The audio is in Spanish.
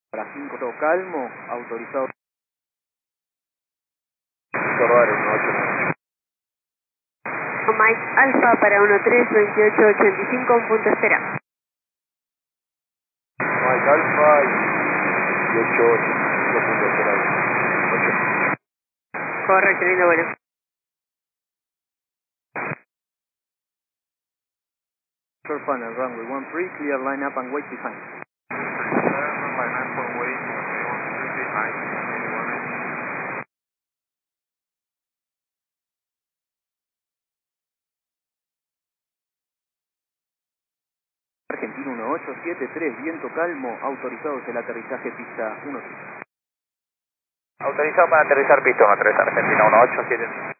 Para 5 todo calmo, autorizado. Corredor 189. Mike Alfa para 132885, un punto espera. Mike Alfa y 1885 punto esperado. 8. Correcto, lindo bueno. Short funnel, runway 13, clear line up and wait behind. Line up and wait, behind. Argentino 1873, viento calmo, autorizados el aterrizaje pista 13. Autorizado para aterrizar pista 13, Argentina 1873.